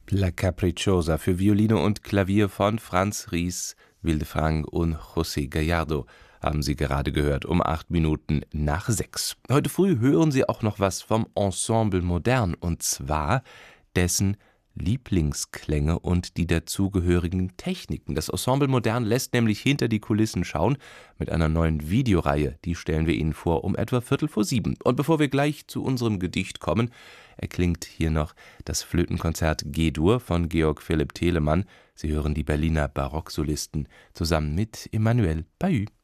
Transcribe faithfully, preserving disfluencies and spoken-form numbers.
La Capricciosa für Violine und Klavier von Franz Ries, Villefranche und José Gallardo haben Sie gerade gehört, um acht Minuten nach sechs. Heute früh hören Sie auch noch was vom Ensemble Modern, und zwar dessen Lieblingsklänge und die dazugehörigen Techniken. Das Ensemble Modern lässt nämlich hinter die Kulissen schauen mit einer neuen Videoreihe. Die stellen wir Ihnen vor um etwa Viertel vor sieben. Und bevor wir gleich zu unserem Gedicht kommen, erklingt hier noch das Flötenkonzert G-Dur von Georg Philipp Telemann. Sie hören die Berliner Barocksolisten zusammen mit Emmanuel Pahud.